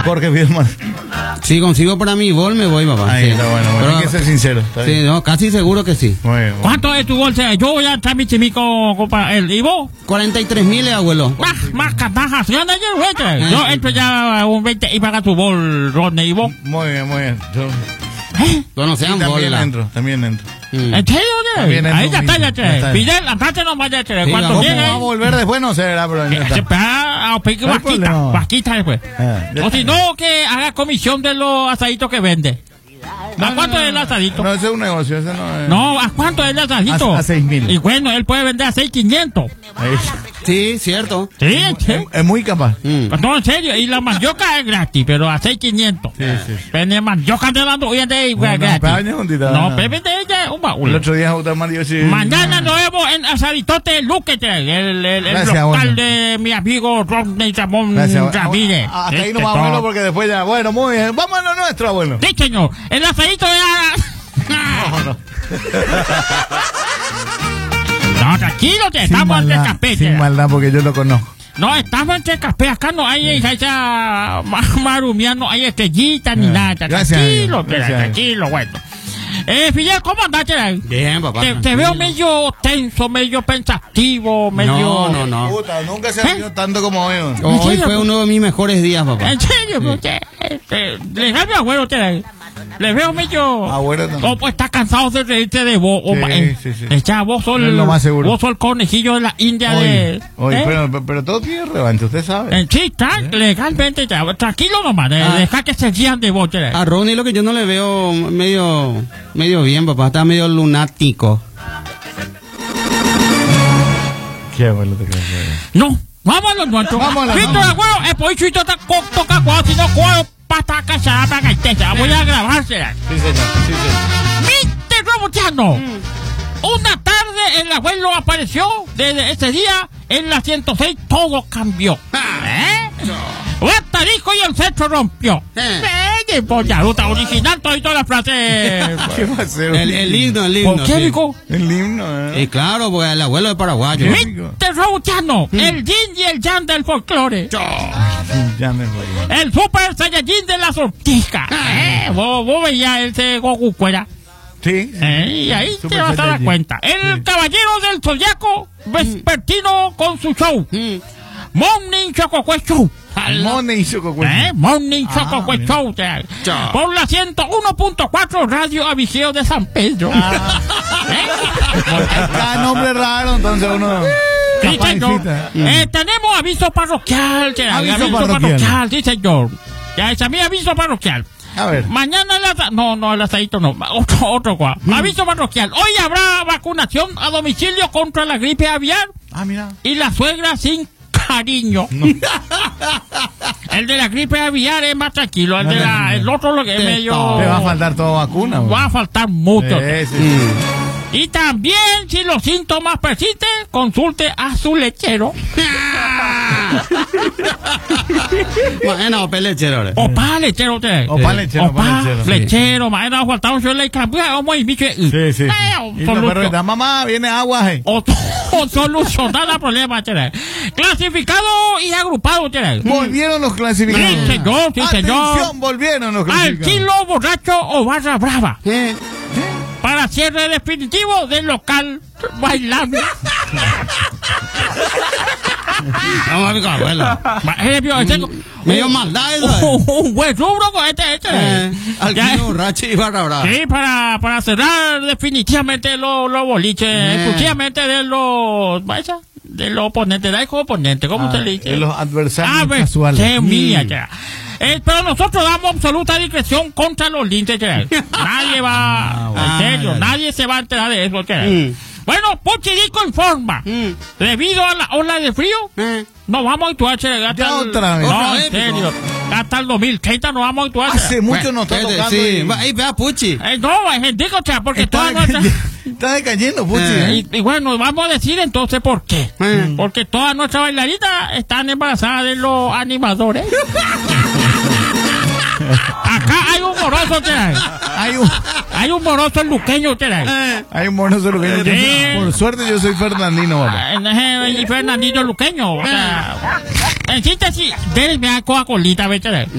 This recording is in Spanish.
Jorge Wiedemann. Si consigo para mi bol, me voy, papá. Ahí Sí. está bueno, Pero- hay que ser sincero. Está Sí, bien. no, casi seguro que sí. Muy bien, bueno. ¿Cuánto es tu bolsa? Yo voy a entrar mi chimico para él. ¿Y vos? 43.000, abuelo. Más catajas. Yo entro ya un 20 y paga tu bol, Rodney. ¿Y vos? Muy bien, muy bien. Yo Bueno, sí, sean también bola. entro, también entro. Mm. ¿En serio, También Ahí entro ya está, mismo, ya, ya está. Fidel, andate nomás, ya, Sí, Cuando vamos, llegue. ¿Cómo va a volver después? No sé, ¿verdad? Pero ahí está. Se pega a pedir No hay problema. vaquita después. Ya O si está. no, que haga comisión de los asaditos que vende. ¿A cuánto es el asadito? No, ese es un negocio, ese no es. No, ¿a cuánto es el asadito? A 6.000. Y bueno, él puede vender a 6.500. Ahí. Sí, cierto. Sí, sí. Es muy capaz. Mm. No, en serio, y la mandioca es gratis, pero a 6.500. Sí, sí. Pero la mandioca de la hoy es gratis. Peña, juntita. No, Pepe de ella un El baúl. otro día Jauta Mario sí. Mañana nos vemos en Asaditote Luquete, el Gracias, local bueno. de mi amigo Rodney Ramón Gracias, abuelo. Ramírez. Hasta ahí Este, no va, abuelo, todo. porque después ya. Bueno, muy bien. Vamos a lo nuestro, abuelo. Sí, señor. El asadito No, tranquilo, estamos entre café. Sin maldad, porque yo lo conozco. No, estamos entre café. Acá no hay esa marumía, no hay estrellita ni nada. Gracias, Tranquilo, amigo. Gracias, tranquilo, bueno. Fidel, ¿cómo andás? Bien, papá. Te veo medio tenso, medio pensativo, medio... No. Puta, nunca se ha visto tanto como hoy. Hoy fue uno de mis mejores días, papá. ¿En serio? Le da mi abuelo, le veo medio... Abuelo también. Pues está cansado de reírte de vos. Sí. Ya, vos sos Es lo más seguro. vos sos el conejillo de la India de... Oye, ¿eh? pero todo tiene revancha, usted sabe. Sí, está legalmente, ya. Tranquilo nomás, deja que se guían de vos. A Ronnie lo que yo no le veo medio bien, papá. Está medio lunático. Qué abuelo te crees. No, vamos a lo nuestro. Vamos a lo Víctor, nuestro. abuelo, es por eso y toca cuadro, si no cuadro, pata cachada, para gaiteza. Voy a grabársela. Sí, señor. Víctor Robotiano. Una tarde el abuelo apareció. Desde ese día, en la 106, todo cambió. Guatarico y el centro rompió. Ya, ruta original, toda la frase. ¿Qué va a ser? El himno, ¿Por qué, sí. Rico? El himno, Y claro, porque el abuelo es paraguayo. Víctor Robotiano, el yin y el yang del folclore. Ya me voy. El super saiyajin de la sortija. Vos veías ese Goku cuera. Sí. Y ahí te Super vas a dar Saiyajin. cuenta. El caballero del zodiaco vespertino con su show. Morning Chocoque Show. Mone y Chococuento. Morning Chocoque mira. Show. Por la 101.4 Radio Aviseo de San Pedro. Cada nombre raro, entonces uno. Sí, señor. capacita. Tenemos aviso parroquial. Aviso parroquial. Sí, señor. Ya es a mí aviso parroquial. A ver. Mañana el asadito no. Otro cual. Aviso parroquial. Hoy habrá vacunación a domicilio contra la gripe aviar Ah, mira. y la suegra sin cariño. El de la gripe aviar es más tranquilo. El otro lo que es medio... Te va a faltar toda vacuna. Va a faltar mucho. Sí. Y también, si los síntomas persisten, consulte a su lechero. Bueno, pelechero. Opa, lechero, usted. Opa, lechero, Opa, opa, lechero. lechero. Mañana ha faltado yo le cambio. Vamos y bicho. Sí. Y los perros están, mamá, viene agua. O solucionar el problema, chere. Clasificado y agrupado, chere. Volvieron los clasificados. Sí, señor, sí, señor. Atención, volvieron los Al clasificados. kilo borracho o barra brava. Para cierre definitivo del local bailable. Vamos a ver, abuelo. Medio maldad eso. Un buen rubro con este. Al Ya- kilo borracho y barra brava. Sí, para cerrar definitivamente los boliches, exclusivamente de los oponentes, de los oponentes, ¿cómo usted le dice? De los adversarios ver, casuales. qué mía, ya. Pero nosotros damos absoluta discreción contra los linces, ya. Nadie va, en serio, nadie se va a enterar de eso, ya. Bueno, Pochirico informa, debido a la ola de frío, nos vamos a actuar, ya. Ya otra vez. No, Otra en vez, serio, hasta el 2030 nos vamos a actuar. Hace mucho no está tocando. Sí, y- ahí vea Puchi. No, es digo, porque Está toda nuestra... está decayendo, Puchi. Y bueno, vamos a decir entonces por qué. Porque todas nuestras bailaritas están embarazadas de los animadores. Acá hay un moroso, hay un moroso luqueño, Hay un mono solo que Sí. por suerte yo soy Fernandino, papá. y Fernandito luqueño. O sea, en síntesis, denme a Coca-Colita, ¿ves?